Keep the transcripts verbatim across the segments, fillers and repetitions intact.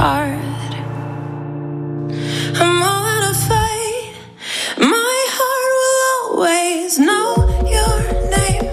heart. I'm all out of fight. My heart will always know your name.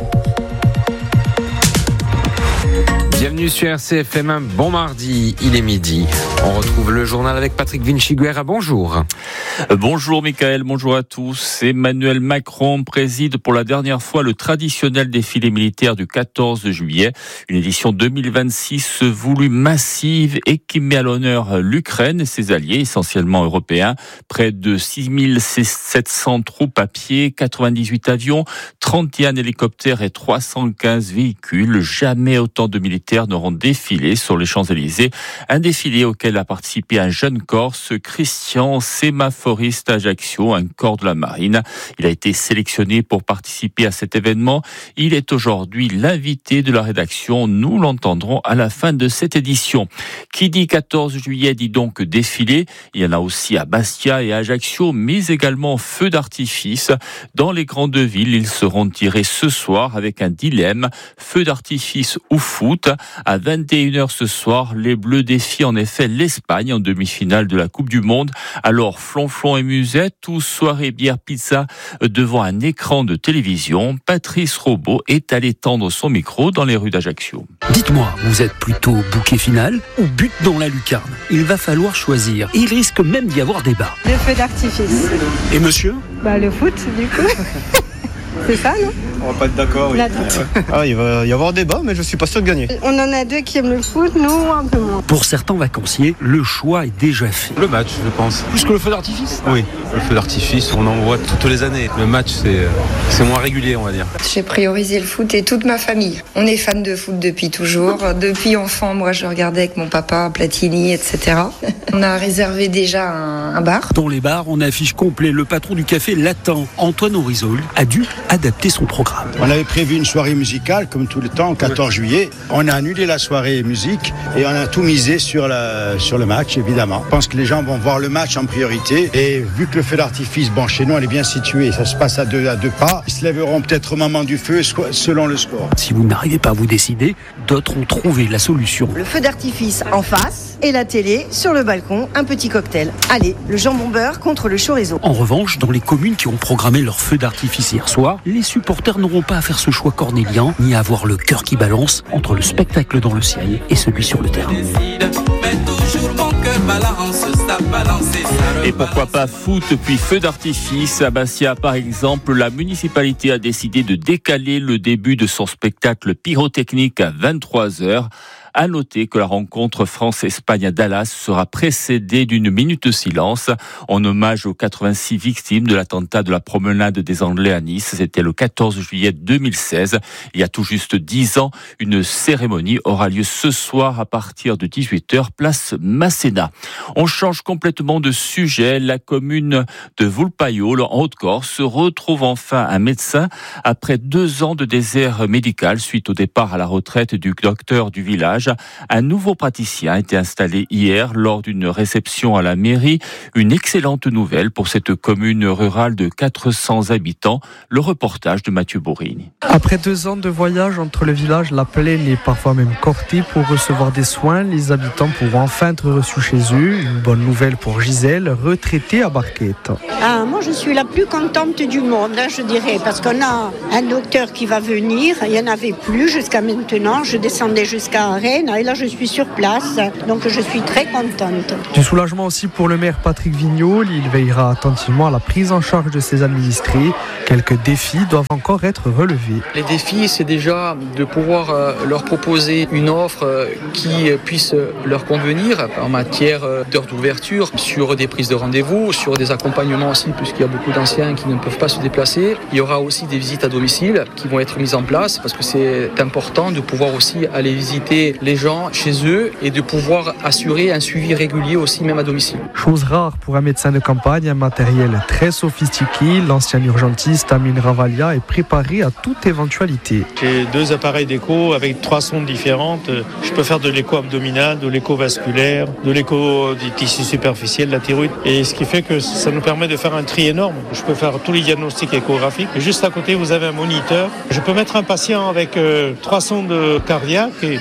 Bienvenue sur R C F M un, bon mardi, il est midi. On retrouve le journal avec Patrick Vinciguerra, bonjour. Bonjour Mickaël, bonjour à tous. Emmanuel Macron préside pour la dernière fois le traditionnel défilé militaire du quatorze juillet. Une édition deux mille vingt-six voulue massive et qui met à l'honneur l'Ukraine et ses alliés, essentiellement européens. Près de six mille sept cents troupes à pied, quatre-vingt-dix-huit avions, trente et un hélicoptères et trois cent quinze véhicules. Jamais autant de militaires n'auront défilé sur les Champs-Élysées. Un défilé auquel a participé un jeune Corse, Christian, sémaphoriste à Ajaccio, un corps de la marine. Il a été sélectionné pour participer à cet événement. Il est aujourd'hui l'invité de la rédaction. Nous l'entendrons à la fin de cette édition. Qui dit quatorze juillet dit donc défilé. Il y en a aussi à Bastia et à Ajaccio, mais également feux d'artifice. Dans les grandes villes, ils seront tirés ce soir avec un dilemme. Feux d'artifice ou foot. À vingt et une heures ce soir, les Bleus défient en effet l'Espagne en demi-finale de la Coupe du Monde. Alors flonflon et musette ou soirée bière pizza devant un écran de télévision. Patrice Robot est allé tendre son micro dans les rues d'Ajaccio. Dites-moi, vous êtes plutôt bouquet final ou but dans la lucarne? Il va falloir choisir. Et il risque même d'y avoir débat. Le feu d'artifice. Et monsieur? Bah le foot du coup. C'est ça, non? On va pas être d'accord. Oui. Ah, il va y avoir débat, mais je suis pas sûr de gagner. On en a deux qui aiment le foot, nous un peu moins. Pour certains vacanciers, le choix est déjà fait. Le match, je pense. Plus que le feu d'artifice? Oui, le feu d'artifice, on en voit toutes les années. Le match, c'est, c'est moins régulier, on va dire. J'ai priorisé le foot et toute ma famille. On est fan de foot depuis toujours. Depuis enfant, moi, je regardais avec mon papa Platini, et cetera. On a réservé déjà un, un bar. Dans les bars, on affiche complet. Le patron du café Latin, Antoine Aurizol, a dû adapter son programme. On avait prévu une soirée musicale, comme tout le temps, le quatorze juillet. On a annulé la soirée musique et on a tout misé sur, la, sur le match, évidemment. Je pense que les gens vont voir le match en priorité. Et vu que le feu d'artifice, bon, chez nous, elle est bien située. Ça se passe à deux, à deux pas. Ils se lèveront peut-être au moment du feu, selon le score. Si vous n'arrivez pas à vous décider, d'autres ont trouvé la solution. Le feu d'artifice en face et la télé sur le balcon, un petit cocktail. Allez, le jambon beurre contre le chorizo. En revanche, dans les communes qui ont programmé leur feu d'artifice hier soir, les supporters n'auront pas à faire ce choix cornélien, ni à avoir le cœur qui balance entre le spectacle dans le ciel et celui sur le terrain. Et pourquoi pas foot puis feu d'artifice? À Bastia, par exemple, la municipalité a décidé de décaler le début de son spectacle pyrotechnique à vingt-trois heures. À noter que la rencontre France-Espagne à Dallas sera précédée d'une minute de silence en hommage aux quatre-vingt-six victimes de l'attentat de la promenade des Anglais à Nice. C'était le quatorze juillet deux mille seize. Il y a tout juste dix ans, une cérémonie aura lieu ce soir à partir de dix-huit heures, place Masséna. On change complètement de sujet. La commune de Vulpaiol, en Haute-Corse, retrouve enfin un médecin après deux ans de désert médical suite au départ à la retraite du docteur du village. Un nouveau praticien a été installé hier lors d'une réception à la mairie. Une excellente nouvelle pour cette commune rurale de quatre cents habitants. Le reportage de Mathieu Bourrini. Après deux ans de voyage entre le village, la plaine et parfois même Corté pour recevoir des soins, les habitants pourront enfin être reçus chez eux. Une bonne nouvelle pour Gisèle, retraitée à Barquette. Ah, moi je suis la plus contente du monde, hein, je dirais, parce qu'on a un docteur qui va venir. Il n'y en avait plus jusqu'à maintenant. Je descendais jusqu'à Rennes et là je suis sur place, donc je suis très contente. Du soulagement aussi pour le maire Patrick Vignol. Il veillera attentivement à la prise en charge de ses administrés. Quelques défis doivent encore être relevés. Les défis, c'est déjà de pouvoir leur proposer une offre qui puisse leur convenir en matière d'heures d'ouverture, sur des prises de rendez-vous, sur des accompagnements aussi, puisqu'il y a beaucoup d'anciens qui ne peuvent pas se déplacer. Il y aura aussi des visites à domicile qui vont être mises en place, parce que c'est important de pouvoir aussi aller visiter les gens chez eux et de pouvoir assurer un suivi régulier aussi, même à domicile. Chose rare pour un médecin de campagne, un matériel très sophistiqué. L'ancien urgentiste Amine Ravalia est préparé à toute éventualité. J'ai deux appareils d'écho avec trois sondes différentes. Je peux faire de l'écho abdominal, de l'écho vasculaire, de l'écho du tissu superficiel, de la thyroïde. Et ce qui fait que ça nous permet de faire un tri énorme. Je peux faire tous les diagnostics échographiques. Et juste à côté, vous avez un moniteur. Je peux mettre un patient avec euh, trois sondes cardiaques et mesurer la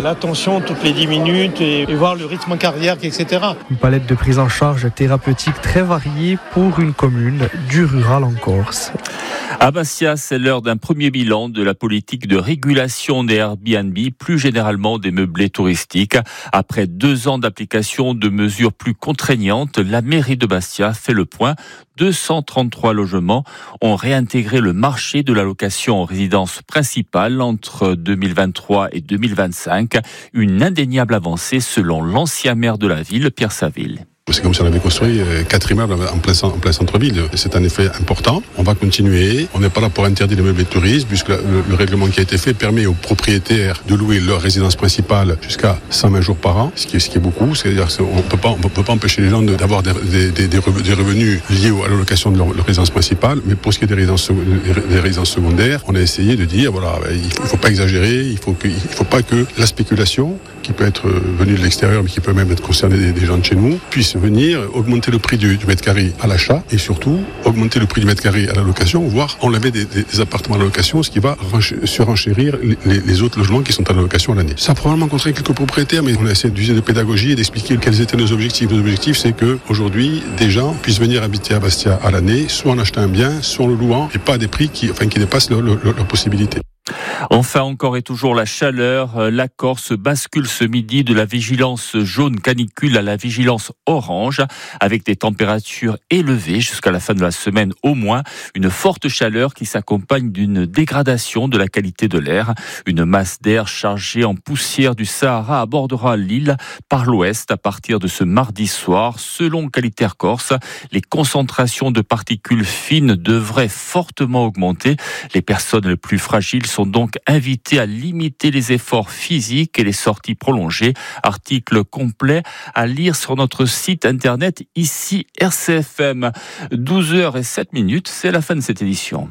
l'attention toutes les dix minutes et, et voir le rythme cardiaque, et cetera. Une palette de prise en charge thérapeutique très variée pour une commune du rural en Corse. À Bastia, c'est l'heure d'un premier bilan de la politique de régulation des Airbnb, plus généralement des meublés touristiques. Après deux ans d'application de mesures plus contraignantes, la mairie de Bastia fait le point. deux cent trente-trois logements ont réintégré le marché de la location en résidence principale entre deux mille vingt-trois et deux mille vingt-cinq. Une indéniable avancée selon l'ancien maire de la ville, Pierre Saville. C'est comme si on avait construit quatre immeubles en plein, en plein centre-ville. C'est un effet important. On va continuer. On n'est pas là pour interdire les meublés de tourisme, puisque le, le règlement qui a été fait permet aux propriétaires de louer leur résidence principale jusqu'à cent vingt jours par an, ce qui est, ce qui est beaucoup. C'est-à-dire qu'on ne peut pas, on peut pas empêcher les gens de, d'avoir des, des, des, des revenus liés à la location de leur, leur résidence principale. Mais pour ce qui est des résidences, des résidences secondaires, on a essayé de dire, voilà, il ne faut pas exagérer, il faut que, il faut pas que la spéculation, qui peut être venue de l'extérieur, mais qui peut même être concernée des, des gens de chez nous, puisse venir augmenter le prix du, du mètre carré à l'achat et surtout augmenter le prix du mètre carré à la location, voire enlever des, des, des appartements à la location, ce qui va rench- surenchérir les, les, les autres logements qui sont à la location à l'année. Ça a probablement contraint quelques propriétaires, mais on a essayé d'user de pédagogie et d'expliquer quels étaient nos objectifs. Nos objectifs, c'est que aujourd'hui, des gens puissent venir habiter à Bastia à l'année, soit en achetant un bien, soit en le louant, et pas à des prix qui, enfin, qui dépassent leurs leur, leur possibilités. Enfin, encore et toujours la chaleur. La Corse bascule ce midi de la vigilance jaune canicule à la vigilance orange, avec des températures élevées jusqu'à la fin de la semaine au moins. Une forte chaleur qui s'accompagne d'une dégradation de la qualité de l'air. Une masse d'air chargée en poussière du Sahara abordera l'île par l'ouest à partir de ce mardi soir. Selon Qualitaire Corse, les concentrations de particules fines devraient fortement augmenter. Les personnes les plus fragiles sont donc invitées à limiter les efforts physiques et les sorties prolongées. Article complet à lire sur notre site internet ici R C F M. douze heures zéro sept minutes, c'est la fin de cette édition.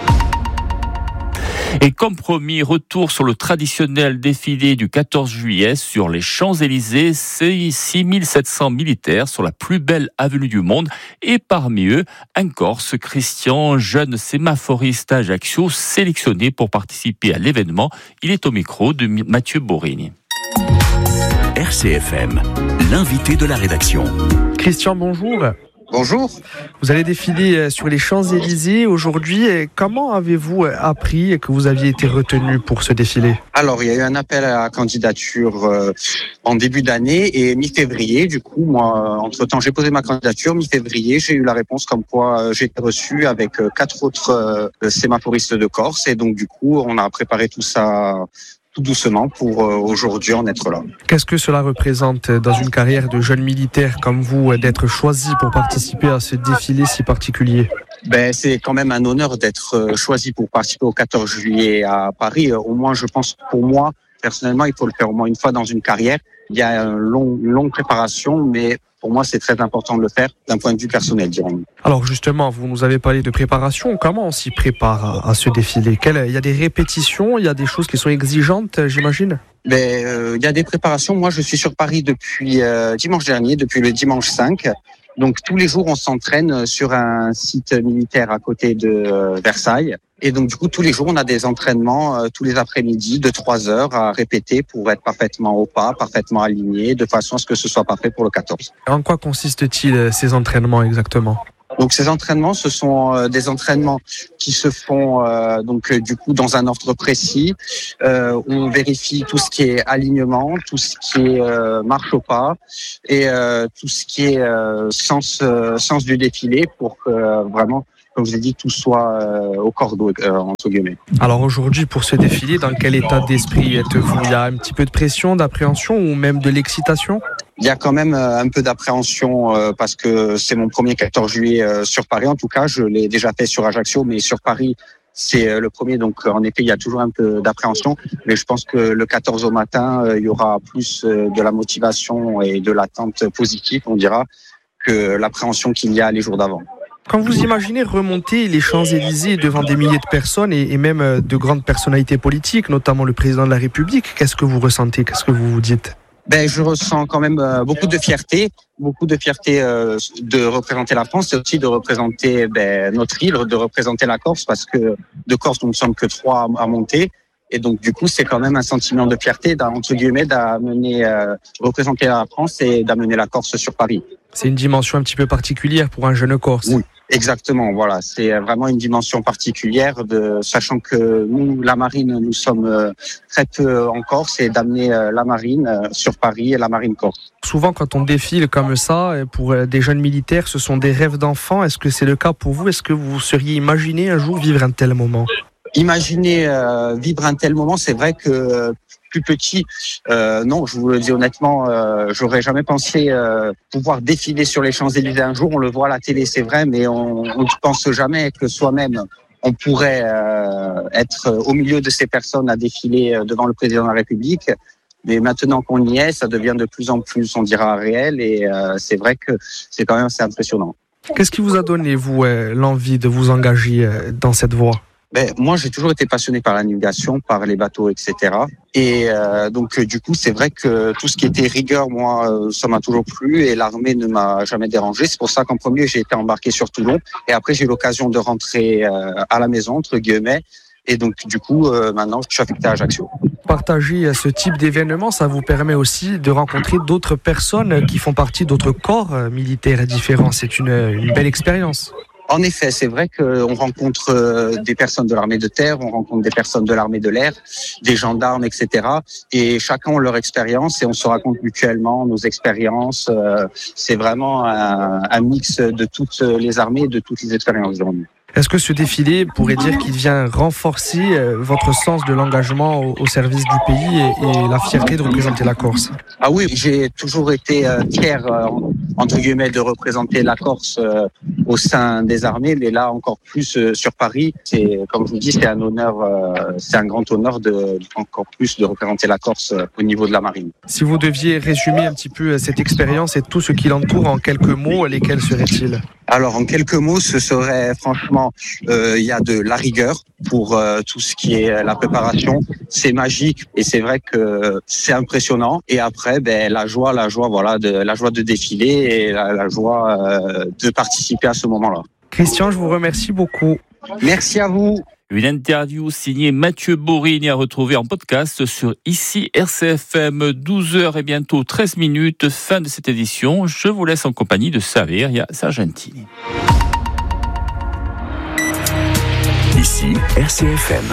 Et comme promis, retour sur le traditionnel défilé du quatorze juillet sur les Champs-Élysées. C'est six mille sept cents militaires sur la plus belle avenue du monde. Et parmi eux, un Corse, Christian, jeune sémaphoriste à Ajaccio, sélectionné pour participer à l'événement. Il est au micro de Mathieu Borini. R C F M, l'invité de la rédaction. Christian, bonjour. Bonjour. Vous allez défiler sur les Champs-Élysées aujourd'hui. Comment avez-vous appris que vous aviez été retenu pour ce défilé ? Alors, il y a eu un appel à la candidature euh, en début d'année et mi-février. Du coup, moi, entre-temps, j'ai posé ma candidature. Mi-février, j'ai eu la réponse comme quoi euh, j'ai été reçu avec euh, quatre autres euh, sémaphoristes de Corse. Et donc, du coup, on a préparé tout ça tout doucement pour euh, aujourd'hui en être là. Qu'est-ce que cela représente dans une carrière de jeune militaire comme vous d'être choisi pour participer à ce défilé si particulier ? Ben, c'est quand même un honneur d'être choisi pour participer au quatorze juillet à Paris. Au moins, je pense, pour moi, personnellement, il faut le faire au moins une fois dans une carrière. Il y a une longue, une longue préparation, mais pour moi, c'est très important de le faire d'un point de vue personnel, dirons-nous. Alors justement, vous nous avez parlé de préparation. Comment on s'y prépare à ce défilé ? Quel, il y a des répétitions, il y a des choses qui sont exigeantes, j'imagine ? Ben, euh, il y a des préparations. Moi, je suis sur Paris depuis euh, dimanche dernier, depuis le dimanche cinq. Donc tous les jours, on s'entraîne sur un site militaire à côté de euh, Versailles. Et donc du coup, tous les jours, on a des entraînements euh, tous les après-midi de trois heures à répéter pour être parfaitement au pas, parfaitement aligné, de façon à ce que ce soit parfait pour le quatorze. En quoi consistent-ils ces entraînements exactement ? Donc ces entraînements, ce sont euh, des entraînements qui se font euh, donc euh, du coup dans un ordre précis. Euh, on vérifie tout ce qui est alignement, tout ce qui est euh, marche au pas et euh, tout ce qui est euh, sens euh, sens du défilé pour que euh, vraiment, comme je vous ai dit, tout soit euh, au cordeau euh, entre guillemets. Alors aujourd'hui, pour ce défilé, dans quel état d'esprit êtes-vous ? Il y a un petit peu de pression, d'appréhension ou même de l'excitation ? Il y a quand même un peu d'appréhension euh, parce que c'est mon premier quatorze juillet euh, sur Paris. En tout cas, je l'ai déjà fait sur Ajaccio, mais sur Paris, c'est euh, le premier. Donc, en effet, il y a toujours un peu d'appréhension. Mais je pense que le quatorze au matin, euh, il y aura plus euh, de la motivation et de l'attente positive, on dira, que l'appréhension qu'il y a les jours d'avant. Quand vous imaginez remonter les Champs-Élysées devant des milliers de personnes et, et même de grandes personnalités politiques, notamment le président de la République, qu'est-ce que vous ressentez ? Qu'est-ce que vous vous dites ? Ben, je ressens quand même euh, beaucoup de fierté, beaucoup de fierté euh, de représenter la France et aussi de représenter ben, notre île, de représenter la Corse, parce que de Corse, nous ne sommes que trois à monter. Et donc, du coup, c'est quand même un sentiment de fierté, entre guillemets, d'amener, euh, représenter la France et d'amener la Corse sur Paris. C'est une dimension un petit peu particulière pour un jeune Corse. Oui, exactement. Voilà, c'est vraiment une dimension particulière, de sachant que nous, la marine, nous sommes très peu en Corse, et d'amener la marine sur Paris et la marine corse. Souvent, quand on défile comme ça, pour des jeunes militaires, ce sont des rêves d'enfants. Est-ce que c'est le cas pour vous ? Est-ce que vous seriez imaginé un jour vivre un tel moment ? Imaginer euh, vivre un tel moment, c'est vrai que euh, plus petit, euh, non, je vous le dis honnêtement, euh, j'aurais jamais pensé euh, pouvoir défiler sur les Champs-Élysées un jour. On le voit à la télé, c'est vrai, mais on ne pense jamais que soi-même on pourrait euh, être au milieu de ces personnes à défiler devant le président de la République. Mais maintenant qu'on y est, ça devient de plus en plus, on dira, réel, et euh, c'est vrai que c'est quand même assez impressionnant. Qu'est-ce qui vous a donné, vous, euh, l'envie de vous engager euh, dans cette voie ? Ben, moi, j'ai toujours été passionné par la navigation, par les bateaux, et cetera. Et euh, donc, euh, du coup, c'est vrai que tout ce qui était rigueur, moi, euh, ça m'a toujours plu, et l'armée ne m'a jamais dérangé. C'est pour ça qu'en premier, j'ai été embarqué sur Toulon, et après, j'ai eu l'occasion de rentrer euh, à la maison, entre guillemets. Et donc, du coup, euh, maintenant, je suis affecté à Ajaccio. Partager ce type d'événement, ça vous permet aussi de rencontrer d'autres personnes qui font partie d'autres corps militaires différents. C'est une, une belle expérience. En effet, c'est vrai qu'on rencontre des personnes de l'armée de terre, on rencontre des personnes de l'armée de l'air, des gendarmes, et cetera. Et chacun a leur expérience et on se raconte mutuellement nos expériences. C'est vraiment un, un mix de toutes les armées et de toutes les expériences de l'armée. Est-ce que ce défilé pourrait dire qu'il vient renforcer votre sens de l'engagement au service du pays et, et la fierté de représenter la Corse ? Ah oui, j'ai toujours été fier, entre guillemets, de représenter la Corse au sein des armées, mais là encore plus sur Paris. C'est, comme je vous dis, c'est un honneur, c'est un grand honneur de encore plus de représenter la Corse au niveau de la marine. Si vous deviez résumer un petit peu cette expérience et tout ce qui l'entoure en quelques mots, lesquels seraient-ils ? Alors, en quelques mots, ce serait franchement, euh, il y a de la rigueur pour euh, tout ce qui est la préparation. C'est magique et c'est vrai que c'est impressionnant. Et après, ben la joie, la joie, voilà, de la joie de défiler et la, la joie euh, de participer à ce moment-là. Christian, je vous remercie beaucoup. Merci à vous. Une interview signée Mathieu Borini à retrouver en podcast sur ici R C F M, douze heures et bientôt treize minutes, fin de cette édition. Je vous laisse en compagnie de Saveria Sargentini. Ici R C F M.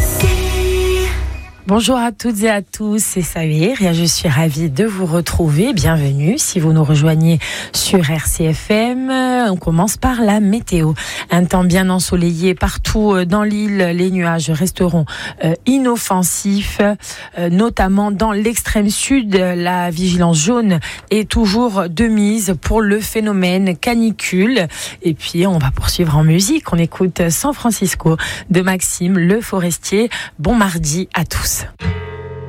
Bonjour à toutes et à tous, c'est Saveria, je suis ravie de vous retrouver. Bienvenue si vous nous rejoignez sur R C F M. On commence par la météo. Un temps bien ensoleillé partout dans l'île. Les nuages resteront euh, inoffensifs, euh, notamment dans l'extrême sud. La vigilance jaune est toujours de mise pour le phénomène canicule. Et puis on va poursuivre en musique. On écoute San Francisco de Maxime Le Forestier. Bon mardi à tous.